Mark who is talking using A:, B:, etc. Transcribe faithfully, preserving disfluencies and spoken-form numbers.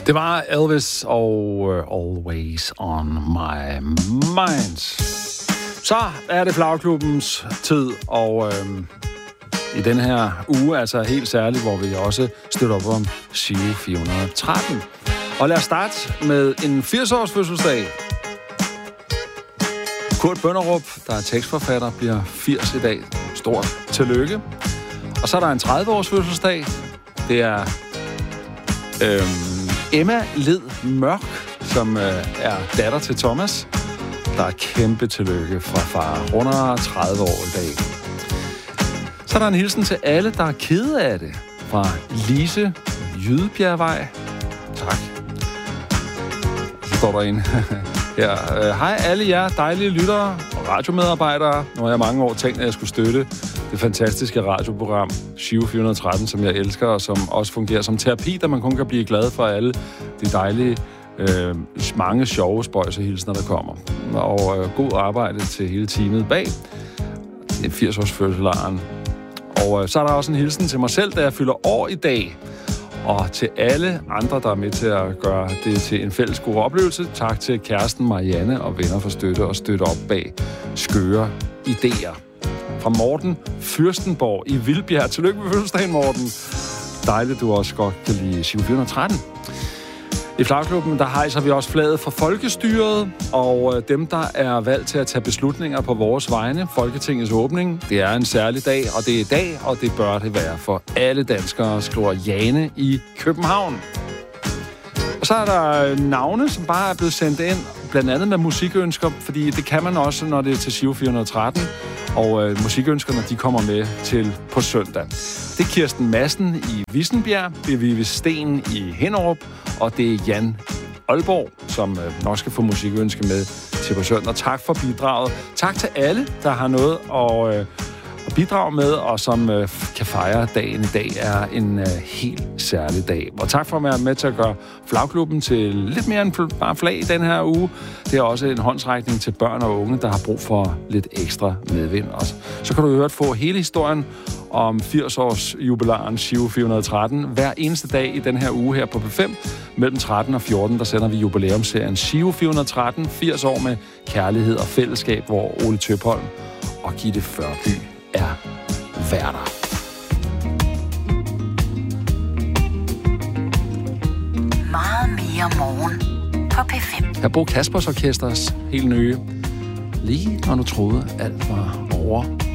A: Det var Elvis og uh, Always on My Mind. Så er det Flagklubbens tid, og øh, i den her uge, altså helt særligt, hvor vi også støtter op om Giro fire hundrede og tretten. Og lad os starte med en firs-års fødselsdag. Kurt Bønderup, der er tekstforfatter, bliver firs i dag. Stort tillykke. Og så er der en tredive-års fødselsdag. Det er øh, Emma Led Mørk, som øh, er datter til Thomas. Der er kæmpe tillykke fra far. Runder tredive år i dag. Så er der en hilsen til alle, der er kede af det. Fra Lise Jydebjergvej. Tak. Så står der en her. Hej alle jer dejlige lyttere og radiomedarbejdere. Nu har jeg mange år tænkt, at jeg skulle støtte det fantastiske radioprogram Giro fire hundrede og tretten, som jeg elsker, og som også fungerer som terapi, der man kun kan blive glad for alle de dejlige, øh, mange sjove spøjs og hilsner, der kommer. Og øh, god arbejde til hele teamet bag. Det er firs-års fødselaren. Og øh, så er der også en hilsen til mig selv, da jeg fylder år i dag. Og til alle andre, der er med til at gøre det til en fælles god oplevelse. Tak til kæresten Marianne og venner for støtte og støtte op bag skøre idéer. Fra Morten Fyrstenborg i Vildbjerg. Tillykke med fødselsdagen, Morten. Dejligt, du også godt kan lide Giro fire hundrede og tretten. I Flagklubben, der hejser vi også flaget for folkestyret, og dem, der er valgt til at tage beslutninger på vores vegne, Folketingets åbning, det er en særlig dag, og det er i dag, og det bør det være for alle danskere, skriver Jane i København. Og så er der navne, som bare er blevet sendt ind, blandt andet med musikønsker, fordi det kan man også, når det er til Giro fire hundrede og tretten, og øh, musikønskerne, de kommer med til på søndag. Det er Kirsten Madsen i Vissenbjerg, det er Vivi Sten i Hinderup, og det er Jan Aalborg, som øh, nok skal få musikønske med til på søndag. Tak for bidraget. Tak til alle, der har noget at, øh, at bidrage med, og som øh, kan fejre dagen i dag, er en øh, helt særlig dag. Og tak for at være med til at gøre Flagklubben til lidt mere end bare flag i den her uge. Det er også en håndsrækning til børn og unge, der har brug for lidt ekstra medvind også. Så kan du høre at få hele historien om firs-års jubilaren Giro fire hundrede og tretten. Hver eneste dag i den her uge her på P fem, mellem tretten og fjorten, der sender vi jubilæumsserien Giro fire hundrede og tretten, firs år med kærlighed og fællesskab, hvor Ole Tøpholm og Gitte Førby er værter.
B: Meget mere morgen på P fem.
A: Her Bo Kaspers Orkesters helt nye. Lige når du troede, alt var over.